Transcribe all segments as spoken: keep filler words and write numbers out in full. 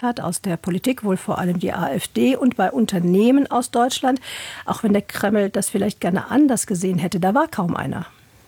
hat, aus der Politik wohl vor allem die AfD und bei Unternehmen aus Deutschland, auch wenn der Kreml das vielleicht gerne anders gesehen hätte. Da war kaum einer.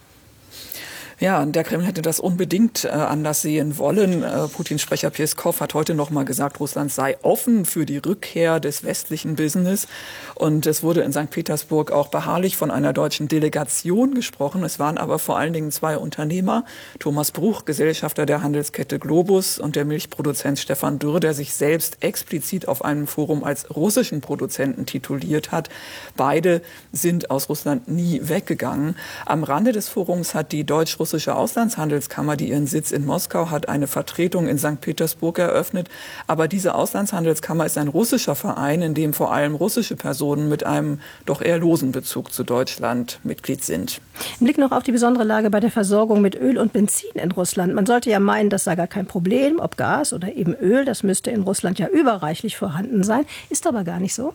Ja, der Kreml hätte das unbedingt äh, anders sehen wollen. Äh, Putins Sprecher Peskov hat heute noch mal gesagt, Russland sei offen für die Rückkehr des westlichen Business. Und es wurde in Sankt Petersburg auch beharrlich von einer deutschen Delegation gesprochen. Es waren aber vor allen Dingen zwei Unternehmer, Thomas Bruch, Gesellschafter der Handelskette Globus, und der Milchproduzent Stefan Dürr, der sich selbst explizit auf einem Forum als russischen Produzenten tituliert hat. Beide sind aus Russland nie weggegangen. Am Rande des Forums hat die deutsch-russische Auslandshandelskammer, die ihren Sitz in Moskau hat, eine Vertretung in Sankt Petersburg eröffnet. Aber diese Auslandshandelskammer ist ein russischer Verein, in dem vor allem russische Personen mit einem doch eher losen Bezug zu Deutschland Mitglied sind. Ein Blick noch auf die besondere Lage bei der Versorgung mit Öl und Benzin in Russland. Man sollte ja meinen, das sei gar kein Problem, ob Gas oder eben Öl. Das müsste in Russland ja überreichlich vorhanden sein. Ist aber gar nicht so.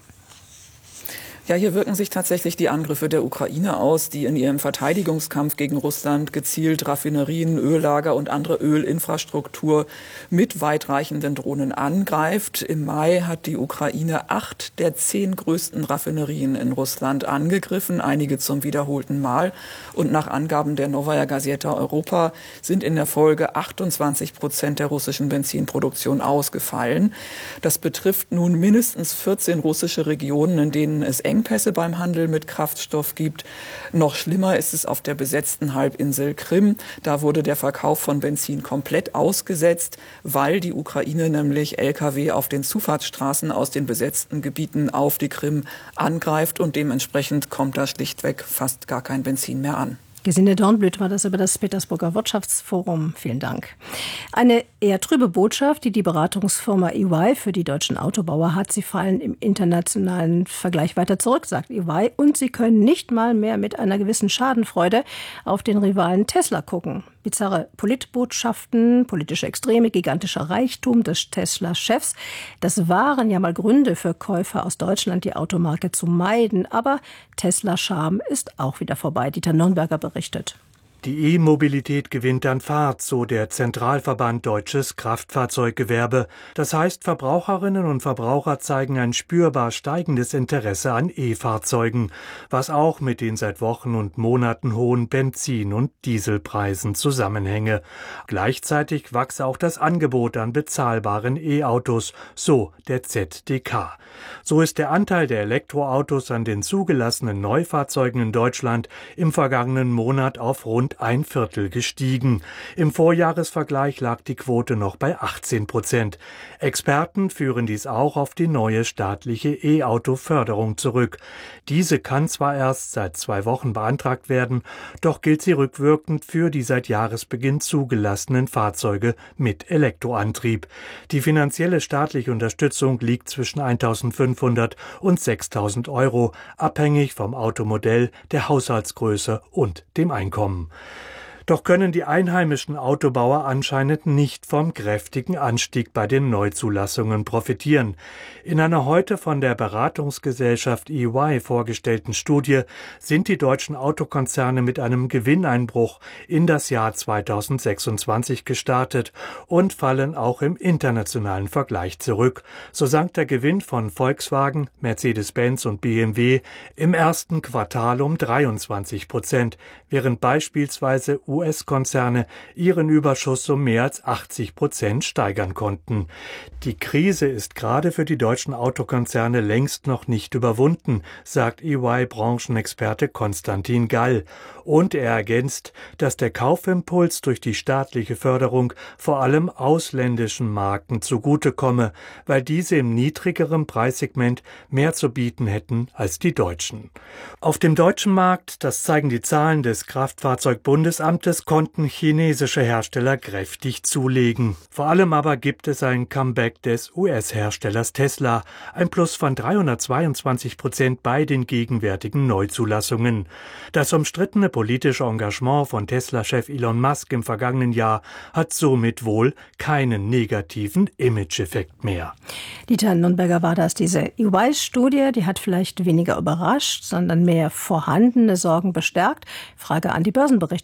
Ja, hier wirken sich tatsächlich die Angriffe der Ukraine aus, die in ihrem Verteidigungskampf gegen Russland gezielt Raffinerien, Öllager und andere Ölinfrastruktur mit weitreichenden Drohnen angreift. Im Mai hat die Ukraine acht der zehn größten Raffinerien in Russland angegriffen, einige zum wiederholten Mal. Und nach Angaben der Novaya Gazeta Europa sind in der Folge achtundzwanzig Prozent der russischen Benzinproduktion ausgefallen. Das betrifft nun mindestens vierzehn russische Regionen, in denen es Engpässe beim Handel mit Kraftstoff gibt. Noch schlimmer ist es auf der besetzten Halbinsel Krim. Da wurde der Verkauf von Benzin komplett ausgesetzt, weil die Ukraine nämlich L K W auf den Zufahrtsstraßen aus den besetzten Gebieten auf die Krim angreift und dementsprechend kommt da schlichtweg fast gar kein Benzin mehr an. Gesine Dornblüt war das über das Petersburger Wirtschaftsforum. Vielen Dank. Eine eher trübe Botschaft, die die Beratungsfirma E Y für die deutschen Autobauer hat. Sie fallen im internationalen Vergleich weiter zurück, sagt E Y. Und sie können nicht mal mehr mit einer gewissen Schadenfreude auf den Rivalen Tesla gucken. Bizarre Politbotschaften, politische Extreme, gigantischer Reichtum des Tesla-Chefs. Das waren ja mal Gründe für Käufer aus Deutschland, die Automarke zu meiden. Aber Tesla-Charme ist auch wieder vorbei. Dieter Nürnberger berichtet. Die E-Mobilität gewinnt an Fahrt, so der Zentralverband Deutsches Kraftfahrzeuggewerbe. Das heißt, Verbraucherinnen und Verbraucher zeigen ein spürbar steigendes Interesse an E-Fahrzeugen, was auch mit den seit Wochen und Monaten hohen Benzin- und Dieselpreisen zusammenhänge. Gleichzeitig wachse auch das Angebot an bezahlbaren E-Autos, so der Z D K. So ist der Anteil der Elektroautos an den zugelassenen Neufahrzeugen in Deutschland im vergangenen Monat auf rund ein Viertel gestiegen. Im Vorjahresvergleich lag die Quote noch bei achtzehn Prozent. Experten führen dies auch auf die neue staatliche E-Auto-Förderung zurück. Diese kann zwar erst seit zwei Wochen beantragt werden, doch gilt sie rückwirkend für die seit Jahresbeginn zugelassenen Fahrzeuge mit Elektroantrieb. Die finanzielle staatliche Unterstützung liegt zwischen eintausendfünfhundert und sechstausend Euro, abhängig vom Automodell, der Haushaltsgröße und dem Einkommen. Doch können die einheimischen Autobauer anscheinend nicht vom kräftigen Anstieg bei den Neuzulassungen profitieren. In einer heute von der Beratungsgesellschaft E Y vorgestellten Studie sind die deutschen Autokonzerne mit einem Gewinneinbruch in das Jahr zweitausendsechsundzwanzig gestartet und fallen auch im internationalen Vergleich zurück. So sank der Gewinn von Volkswagen, Mercedes-Benz und B M W im ersten Quartal um dreiundzwanzig Prozent, während beispielsweise U S-Konzerne ihren Überschuss um mehr als achtzig Prozent steigern konnten. Die Krise ist gerade für die deutschen Autokonzerne längst noch nicht überwunden, sagt E Y-Branchenexperte Konstantin Gall. Und er ergänzt, dass der Kaufimpuls durch die staatliche Förderung vor allem ausländischen Marken zugutekomme, weil diese im niedrigeren Preissegment mehr zu bieten hätten als die deutschen. Auf dem deutschen Markt, das zeigen die Zahlen des Kraftfahrzeugbundesamtes, konnten chinesische Hersteller kräftig zulegen. Vor allem aber gibt es ein Comeback des U S-Herstellers Tesla, ein Plus von dreihundertzweiundzwanzig Prozent bei den gegenwärtigen Neuzulassungen. Das umstrittene politische Engagement von Tesla-Chef Elon Musk im vergangenen Jahr hat somit wohl keinen negativen Image-Effekt mehr. Dieter Nürnberger war das. Diese E Y-Studie, die hat vielleicht weniger überrascht, sondern mehr vorhandene Sorgen bestärkt. Frage an die Börsenberichterstatterin.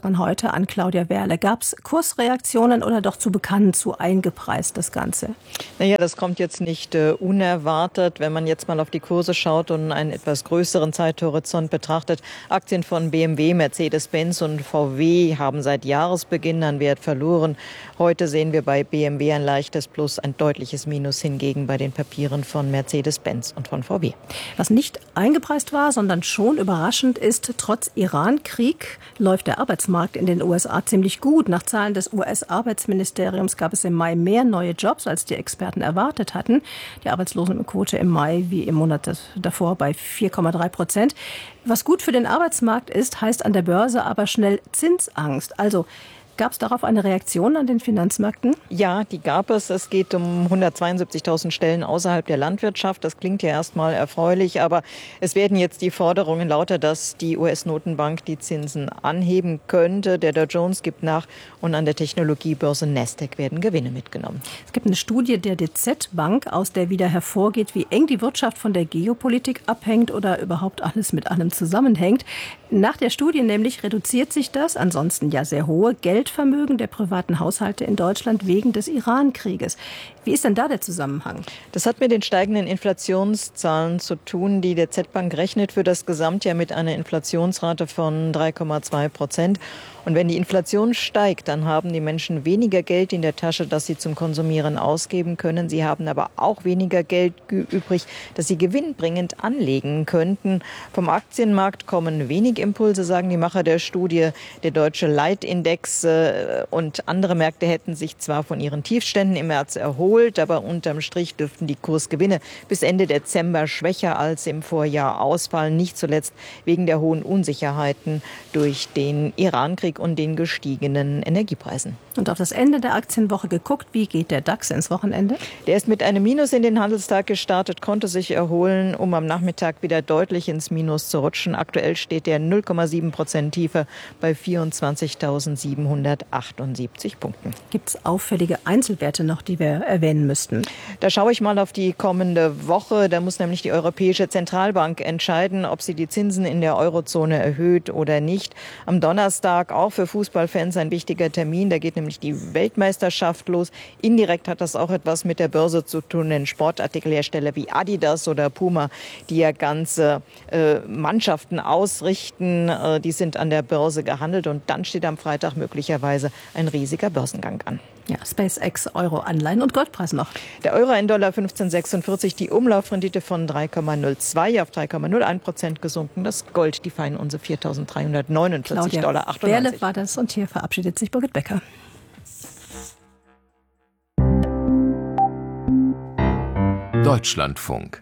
Reporterin heute an Claudia Werle. Gab es Kursreaktionen oder doch zu bekannt, zu eingepreist das Ganze? Naja, das kommt jetzt nicht äh, unerwartet, wenn man jetzt mal auf die Kurse schaut und einen etwas größeren Zeithorizont betrachtet. Aktien von B M W, Mercedes-Benz und V W haben seit Jahresbeginn an Wert verloren. Heute sehen wir bei B M W ein leichtes Plus, ein deutliches Minus hingegen bei den Papieren von Mercedes-Benz und von V W. Was nicht eingepreist war, sondern schon überraschend ist, trotz Iran-Krieg läuft der Arbeitsmarkt in den U S A ziemlich gut. Nach Zahlen des U S-Arbeitsministeriums gab es im Mai mehr neue Jobs, als die Experten erwartet hatten. Die Arbeitslosenquote im Mai wie im Monat davor bei vier Komma drei Prozent. Was gut für den Arbeitsmarkt ist, heißt an der Börse aber schnell Zinsangst. Also gab es darauf eine Reaktion an den Finanzmärkten? Ja, die gab es. Es geht um hundertzweiundsiebzigtausend Stellen außerhalb der Landwirtschaft. Das klingt ja erstmal erfreulich, aber es werden jetzt die Forderungen lauter, dass die U S-Notenbank die Zinsen anheben könnte. Der Dow Jones gibt nach und an der Technologiebörse Nasdaq werden Gewinne mitgenommen. Es gibt eine Studie der D Z-Bank, aus der wieder hervorgeht, wie eng die Wirtschaft von der Geopolitik abhängt oder überhaupt alles mit allem zusammenhängt. Nach der Studie nämlich reduziert sich das, ansonsten ja sehr hohe Geldvermögen der privaten Haushalte in Deutschland wegen des Iran-Krieges. Wie ist denn da der Zusammenhang? Das hat mit den steigenden Inflationszahlen zu tun. Die D Z-Bank rechnet für das Gesamtjahr mit einer Inflationsrate von drei Komma zwei Prozent. Und wenn die Inflation steigt, dann haben die Menschen weniger Geld in der Tasche, das sie zum Konsumieren ausgeben können. Sie haben aber auch weniger Geld übrig, das sie gewinnbringend anlegen könnten. Vom Aktienmarkt kommen wenig Impulse, sagen die Macher der Studie. Der deutsche Leitindex äh, und andere Märkte hätten sich zwar von ihren Tiefständen im März erholt, aber unterm Strich dürften die Kursgewinne bis Ende Dezember schwächer als im Vorjahr ausfallen. Nicht zuletzt wegen der hohen Unsicherheiten durch den Iran-Krieg und den gestiegenen Energiepreisen. Und auf das Ende der Aktienwoche geguckt, wie geht der DAX ins Wochenende? Der ist mit einem Minus in den Handelstag gestartet, konnte sich erholen, um am Nachmittag wieder deutlich ins Minus zu rutschen. Aktuell steht der null Komma sieben Prozent tiefer bei vierundzwanzigtausendsiebenhundertachtundsiebzig Punkten. Gibt es auffällige Einzelwerte noch, die wir erwähnen müssten? Da schaue ich mal auf die kommende Woche. Da muss nämlich die Europäische Zentralbank entscheiden, ob sie die Zinsen in der Eurozone erhöht oder nicht. Am Donnerstag auch für Fußballfans ein wichtiger Termin. Da geht nämlich die Weltmeisterschaft los. Indirekt hat das auch etwas mit der Börse zu tun, denn Sportartikelhersteller wie Adidas oder Puma, die ja ganze äh, Mannschaften ausrichten, äh, die sind an der Börse gehandelt. Und dann steht am Freitag möglicherweise ein riesiger Börsengang an. Ja, SpaceX, Euro, Anleihen und Goldpreis noch. Der Euro ein Dollar fünfzehn Komma sechsundvierzig, die Umlaufrendite von drei Komma null zwei auf drei Komma null eins Prozent gesunken. Das Gold, die Feinunze viertausenddreihundertneunundvierzig Dollar achtundneunzig. Werle war das und hier verabschiedet sich Birgit Becker. Deutschlandfunk.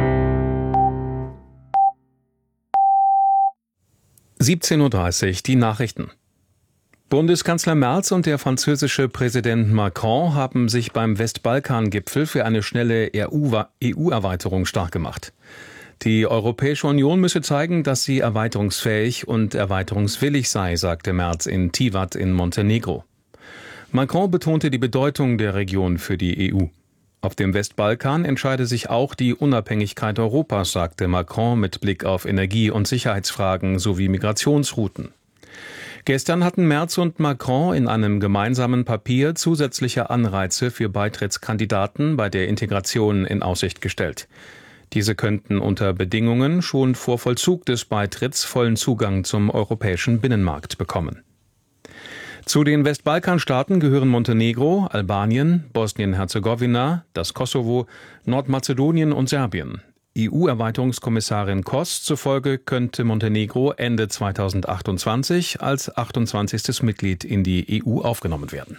siebzehn Uhr dreißig, die Nachrichten. Bundeskanzler Merz und der französische Präsident Macron haben sich beim Westbalkan-Gipfel für eine schnelle E U-Erweiterung stark gemacht. Die Europäische Union müsse zeigen, dass sie erweiterungsfähig und erweiterungswillig sei, sagte Merz in Tivat in Montenegro. Macron betonte die Bedeutung der Region für die E U. Auf dem Westbalkan entscheide sich auch die Unabhängigkeit Europas, sagte Macron mit Blick auf Energie- und Sicherheitsfragen sowie Migrationsrouten. Gestern hatten Merz und Macron in einem gemeinsamen Papier zusätzliche Anreize für Beitrittskandidaten bei der Integration in Aussicht gestellt. Diese könnten unter Bedingungen schon vor Vollzug des Beitritts vollen Zugang zum europäischen Binnenmarkt bekommen. Zu den Westbalkanstaaten gehören Montenegro, Albanien, Bosnien-Herzegowina, das Kosovo, Nordmazedonien und Serbien. E U-Erweiterungskommissarin Koss zufolge könnte Montenegro Ende zweitausendachtundzwanzig als achtundzwanzigstes Mitglied in die E U aufgenommen werden.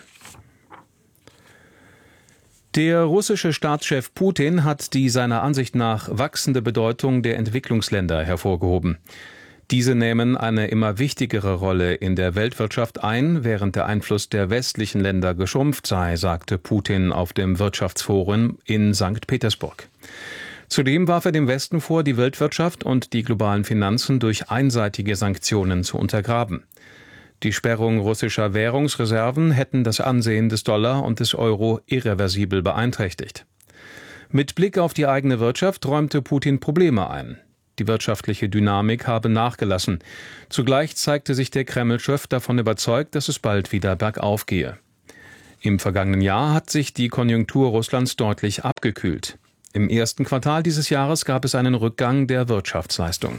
Der russische Staatschef Putin hat die seiner Ansicht nach wachsende Bedeutung der Entwicklungsländer hervorgehoben. Diese nehmen eine immer wichtigere Rolle in der Weltwirtschaft ein, während der Einfluss der westlichen Länder geschrumpft sei, sagte Putin auf dem Wirtschaftsforum in Sankt Petersburg. Zudem warf er dem Westen vor, die Weltwirtschaft und die globalen Finanzen durch einseitige Sanktionen zu untergraben. Die Sperrung russischer Währungsreserven hätten das Ansehen des Dollar und des Euro irreversibel beeinträchtigt. Mit Blick auf die eigene Wirtschaft räumte Putin Probleme ein. Die wirtschaftliche Dynamik habe nachgelassen. Zugleich zeigte sich der Kreml-Chef davon überzeugt, dass es bald wieder bergauf gehe. Im vergangenen Jahr hat sich die Konjunktur Russlands deutlich abgekühlt. Im ersten Quartal dieses Jahres gab es einen Rückgang der Wirtschaftsleistung.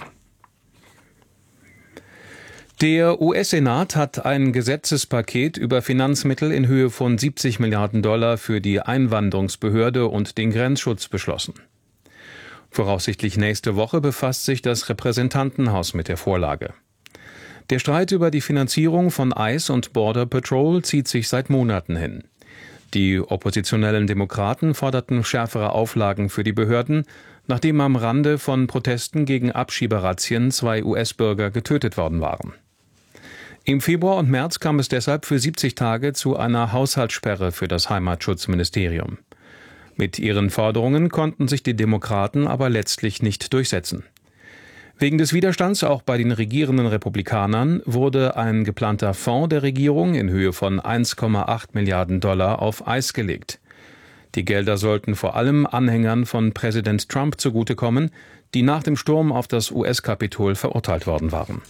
Der U S-Senat hat ein Gesetzespaket über Finanzmittel in Höhe von siebzig Milliarden Dollar für die Einwanderungsbehörde und den Grenzschutz beschlossen. Voraussichtlich nächste Woche befasst sich das Repräsentantenhaus mit der Vorlage. Der Streit über die Finanzierung von ICE und Border Patrol zieht sich seit Monaten hin. Die oppositionellen Demokraten forderten schärfere Auflagen für die Behörden, nachdem am Rande von Protesten gegen Abschieberazzien zwei U S-Bürger getötet worden waren. Im Februar und März kam es deshalb für siebzig Tage zu einer Haushaltssperre für das Heimatschutzministerium. Mit ihren Forderungen konnten sich die Demokraten aber letztlich nicht durchsetzen. Wegen des Widerstands auch bei den regierenden Republikanern wurde ein geplanter Fonds der Regierung in Höhe von eins Komma acht Milliarden Dollar auf Eis gelegt. Die Gelder sollten vor allem Anhängern von Präsident Trump zugutekommen, die nach dem Sturm auf das U S-Kapitol verurteilt worden waren.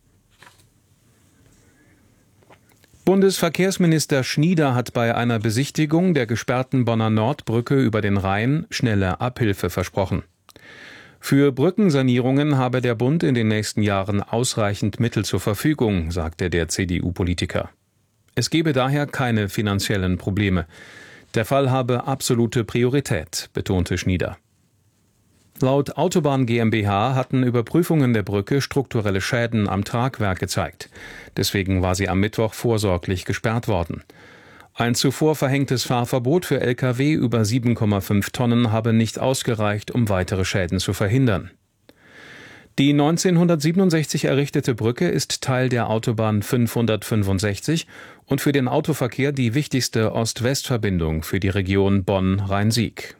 Bundesverkehrsminister Schnieder hat bei einer Besichtigung der gesperrten Bonner Nordbrücke über den Rhein schnelle Abhilfe versprochen. Für Brückensanierungen habe der Bund in den nächsten Jahren ausreichend Mittel zur Verfügung, sagte der C D U-Politiker. Es gebe daher keine finanziellen Probleme. Der Fall habe absolute Priorität, betonte Schnieder. Laut Autobahn GmbH hatten Überprüfungen der Brücke strukturelle Schäden am Tragwerk gezeigt. Deswegen war sie am Mittwoch vorsorglich gesperrt worden. Ein zuvor verhängtes Fahrverbot für L K W über sieben Komma fünf Tonnen habe nicht ausgereicht, um weitere Schäden zu verhindern. Die neunzehnhundertsiebenundsechzig errichtete Brücke ist Teil der Autobahn fünfhundertfünfundsechzig und für den Autoverkehr die wichtigste Ost-West-Verbindung für die Region Bonn-Rhein-Sieg.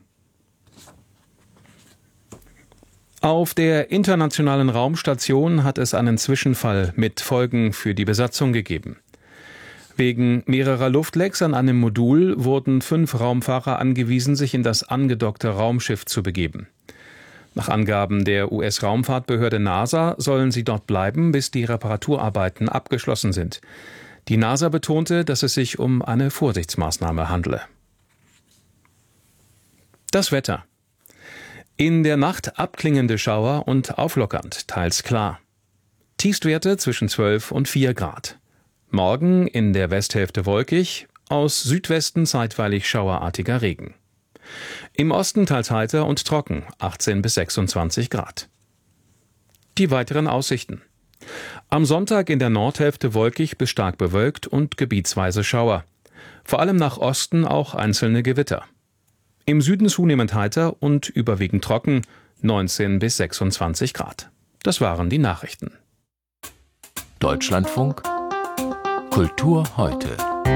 Auf der internationalen Raumstation hat es einen Zwischenfall mit Folgen für die Besatzung gegeben. Wegen mehrerer Luftlecks an einem Modul wurden fünf Raumfahrer angewiesen, sich in das angedockte Raumschiff zu begeben. Nach Angaben der U S-Raumfahrtbehörde NASA sollen sie dort bleiben, bis die Reparaturarbeiten abgeschlossen sind. Die NASA betonte, dass es sich um eine Vorsichtsmaßnahme handle. Das Wetter. In der Nacht abklingende Schauer und auflockernd, teils klar. Tiefstwerte zwischen zwölf und vier Grad. Morgen in der Westhälfte wolkig, aus Südwesten zeitweilig schauerartiger Regen. Im Osten teils heiter und trocken, achtzehn bis sechsundzwanzig Grad. Die weiteren Aussichten. Am Sonntag in der Nordhälfte wolkig bis stark bewölkt und gebietsweise Schauer. Vor allem nach Osten auch einzelne Gewitter. Im Süden zunehmend heiter und überwiegend trocken, neunzehn bis sechsundzwanzig Grad. Das waren die Nachrichten. Deutschlandfunk Kultur heute.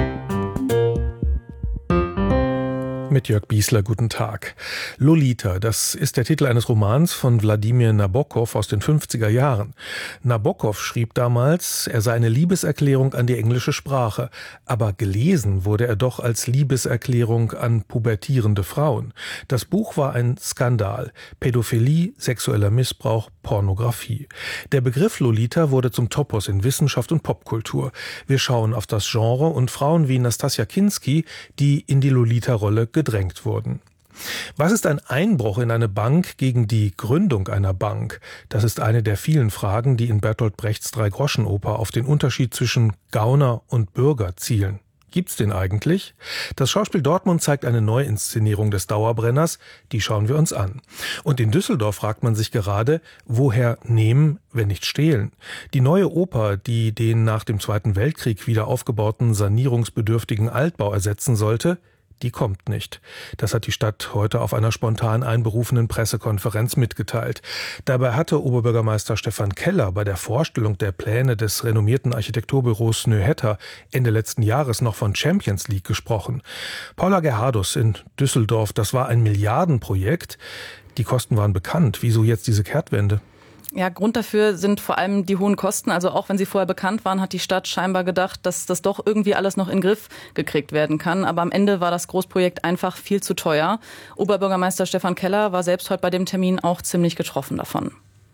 Mit Jörg Biesler, guten Tag. Lolita, das ist der Titel eines Romans von Wladimir Nabokov aus den fünfziger Jahren. Nabokov schrieb damals, er sei eine Liebeserklärung an die englische Sprache, aber gelesen wurde er doch als Liebeserklärung an pubertierende Frauen. Das Buch war ein Skandal. Pädophilie, sexueller Missbrauch, Pornografie. Der Begriff Lolita wurde zum Topos in Wissenschaft und Popkultur. Wir schauen auf das Genre und Frauen wie Nastassja Kinski, die in die Lolita-Rolle gedrängt wurden. Was ist ein Einbruch in eine Bank gegen die Gründung einer Bank? Das ist eine der vielen Fragen, die in Bertolt Brechts Drei-Groschen-Oper auf den Unterschied zwischen Gauner und Bürger zielen. Gibt's den eigentlich? Das Schauspiel Dortmund zeigt eine Neuinszenierung des Dauerbrenners, die schauen wir uns an. Und in Düsseldorf fragt man sich gerade, woher nehmen, wenn nicht stehlen? Die neue Oper, die den nach dem Zweiten Weltkrieg wieder aufgebauten sanierungsbedürftigen Altbau ersetzen sollte, die kommt nicht. Das hat die Stadt heute auf einer spontan einberufenen Pressekonferenz mitgeteilt. Dabei hatte Oberbürgermeister Stefan Keller bei der Vorstellung der Pläne des renommierten Architekturbüros Neuhetter Ende letzten Jahres noch von Champions League gesprochen. Paula Gerhardus in Düsseldorf, das war ein Milliardenprojekt. Die Kosten waren bekannt. Wieso jetzt diese Kehrtwende? Ja, Grund dafür sind vor allem die hohen Kosten. Also auch wenn sie vorher bekannt waren, hat die Stadt scheinbar gedacht, dass das doch irgendwie alles noch in den Griff gekriegt werden kann. Aber am Ende war das Großprojekt einfach viel zu teuer. Oberbürgermeister Stefan Keller war selbst heute bei dem Termin auch ziemlich getroffen davon.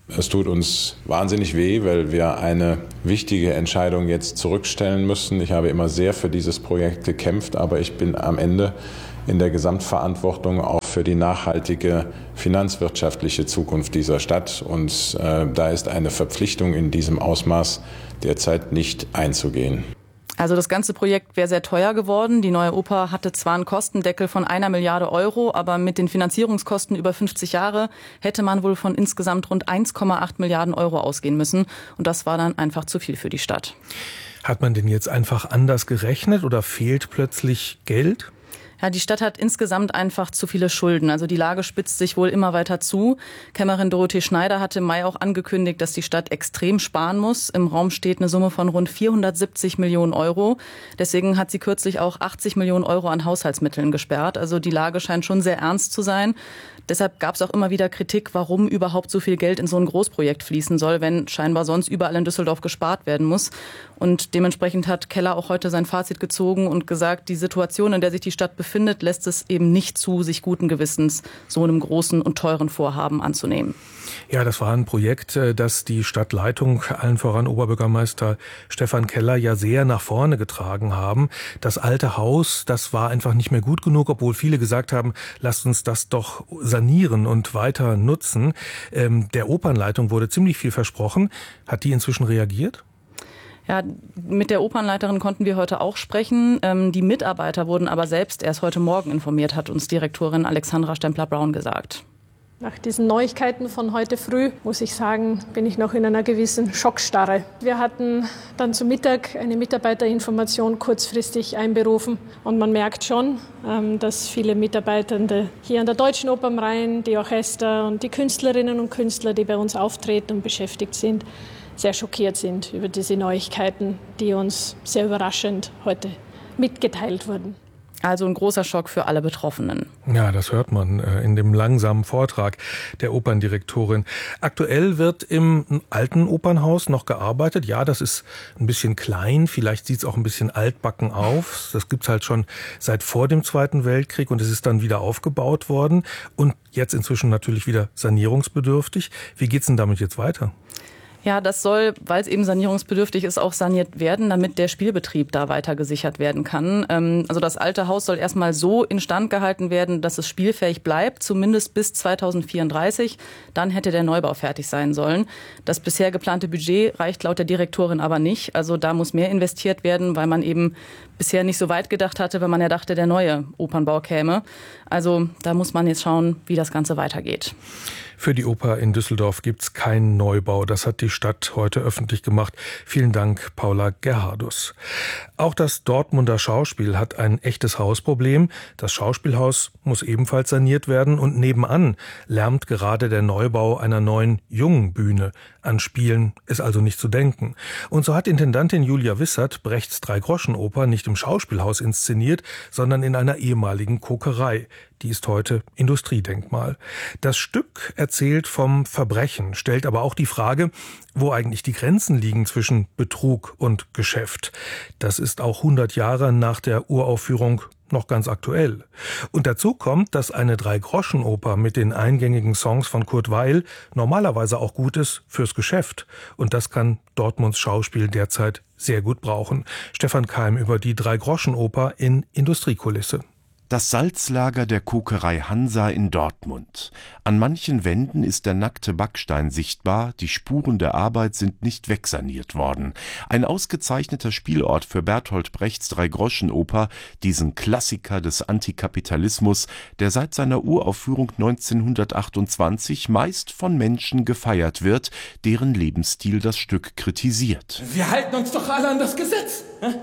Es tut uns wahnsinnig weh, weil wir eine wichtige Entscheidung jetzt zurückstellen müssen. Ich habe immer sehr für dieses Projekt gekämpft, aber ich bin am Ende in der Gesamtverantwortung auch für die nachhaltige finanzwirtschaftliche Zukunft dieser Stadt. Und äh, da ist eine Verpflichtung in diesem Ausmaß derzeit nicht einzugehen. Also das ganze Projekt wäre sehr teuer geworden. Die neue Oper hatte zwar einen Kostendeckel von einer Milliarde Euro, aber mit den Finanzierungskosten über fünfzig Jahre hätte man wohl von insgesamt rund eins Komma acht Milliarden Euro ausgehen müssen. Und das war dann einfach zu viel für die Stadt. Hat man denn jetzt einfach anders gerechnet oder fehlt plötzlich Geld? Ja, die Stadt hat insgesamt einfach zu viele Schulden. Also die Lage spitzt sich wohl immer weiter zu. Kämmerin Dorothee Schneider hatte im Mai auch angekündigt, dass die Stadt extrem sparen muss. Im Raum steht eine Summe von rund vierhundertsiebzig Millionen Euro. Deswegen hat sie kürzlich auch achtzig Millionen Euro an Haushaltsmitteln gesperrt. Also die Lage scheint schon sehr ernst zu sein. Deshalb gab es auch immer wieder Kritik, warum überhaupt so viel Geld in so ein Großprojekt fließen soll, wenn scheinbar sonst überall in Düsseldorf gespart werden muss. Und dementsprechend hat Keller auch heute sein Fazit gezogen und gesagt, die Situation, in der sich die Stadt befindet, lässt es eben nicht zu, sich guten Gewissens so einem großen und teuren Vorhaben anzunehmen. Ja, das war ein Projekt, das die Stadtleitung, allen voran Oberbürgermeister Stefan Keller, ja sehr nach vorne getragen haben. Das alte Haus, das war einfach nicht mehr gut genug, obwohl viele gesagt haben, lasst uns das doch sanieren und weiter nutzen. Ähm, der Opernleitung wurde ziemlich viel versprochen. Hat die inzwischen reagiert? Ja, mit der Opernleiterin konnten wir heute auch sprechen. Ähm, die Mitarbeiter wurden aber selbst erst heute Morgen informiert, hat uns Direktorin Alexandra Stempler-Braun gesagt. Nach diesen Neuigkeiten von heute früh, muss ich sagen, bin ich noch in einer gewissen Schockstarre. Wir hatten dann zu Mittag eine Mitarbeiterinformation kurzfristig einberufen. Und man merkt schon, dass viele Mitarbeitende hier an der Deutschen Oper am Rhein, die Orchester und die Künstlerinnen und Künstler, die bei uns auftreten und beschäftigt sind, sehr schockiert sind über diese Neuigkeiten, die uns sehr überraschend heute mitgeteilt wurden. Also ein großer Schock für alle Betroffenen. Ja, das hört man in dem langsamen Vortrag der Operndirektorin. Aktuell wird im alten Opernhaus noch gearbeitet. Ja, das ist ein bisschen klein, vielleicht sieht es auch ein bisschen altbacken auf. Das gibt's halt schon seit vor dem Zweiten Weltkrieg und es ist dann wieder aufgebaut worden und jetzt inzwischen natürlich wieder sanierungsbedürftig. Wie geht's denn damit jetzt weiter? Ja, das soll, weil es eben sanierungsbedürftig ist, auch saniert werden, damit der Spielbetrieb da weiter gesichert werden kann. Also das alte Haus soll erstmal so instand gehalten werden, dass es spielfähig bleibt, zumindest bis zweitausendvierunddreißig. Dann hätte der Neubau fertig sein sollen. Das bisher geplante Budget reicht laut der Direktorin aber nicht. Also da muss mehr investiert werden, weil man eben bisher nicht so weit gedacht hatte, wenn man ja dachte, der neue Opernbau käme. Also da muss man jetzt schauen, wie das Ganze weitergeht. Für die Oper in Düsseldorf gibt's keinen Neubau. Das hat die Stadt heute öffentlich gemacht. Vielen Dank, Paula Gerhardus. Auch das Dortmunder Schauspiel hat ein echtes Hausproblem. Das Schauspielhaus muss ebenfalls saniert werden und nebenan lärmt gerade der Neubau einer neuen jungen Bühne. An Spielen ist also nicht zu denken. Und so hat Intendantin Julia Wissert Brechts Drei-Groschen-Oper nicht im Schauspielhaus inszeniert, sondern in einer ehemaligen Kokerei. Die ist heute Industriedenkmal. Das Stück erzählt vom Verbrechen, stellt aber auch die Frage, wo eigentlich die Grenzen liegen zwischen Betrug und Geschäft. Das ist auch hundert Jahre nach der Uraufführung noch ganz aktuell. Und dazu kommt, dass eine Drei-Groschen-Oper mit den eingängigen Songs von Kurt Weill normalerweise auch gut ist fürs Geschäft. Und das kann Dortmunds Schauspiel derzeit sehr gut brauchen. Stefan Keim über die Drei-Groschen-Oper in Industriekulisse. Das Salzlager der Kokerei Hansa in Dortmund. An manchen Wänden ist der nackte Backstein sichtbar, die Spuren der Arbeit sind nicht wegsaniert worden. Ein ausgezeichneter Spielort für Bertolt Brechts Drei-Groschen-Oper, diesen Klassiker des Antikapitalismus, der seit seiner Uraufführung neunzehnhundertachtundzwanzig meist von Menschen gefeiert wird, deren Lebensstil das Stück kritisiert. Wir halten uns doch alle an das Gesetz.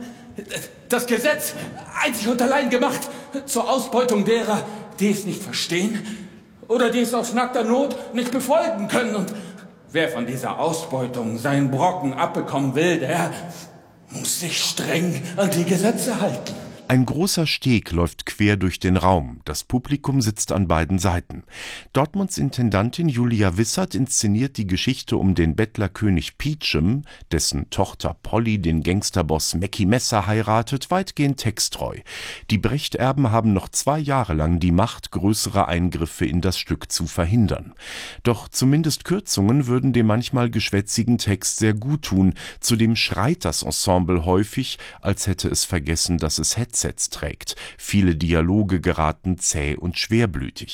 Das Gesetz, einzig und allein gemacht zur Ausbeutung derer, die es nicht verstehen oder die es aus nackter Not nicht befolgen können. Und wer von dieser Ausbeutung seinen Brocken abbekommen will, der muss sich streng an die Gesetze halten. Ein großer Steg läuft quer durch den Raum. Das Publikum sitzt an beiden Seiten. Dortmunds Intendantin Julia Wissert inszeniert die Geschichte um den Bettlerkönig Peachum, dessen Tochter Polly den Gangsterboss Mackie Messer heiratet, weitgehend texttreu. Die Brecht-Erben haben noch zwei Jahre lang die Macht, größere Eingriffe in das Stück zu verhindern. Doch zumindest Kürzungen würden dem manchmal geschwätzigen Text sehr gut tun. Zudem schreit das Ensemble häufig, als hätte es vergessen, dass es Headsets trägt. Viele Dialoge geraten zäh und schwerblütig.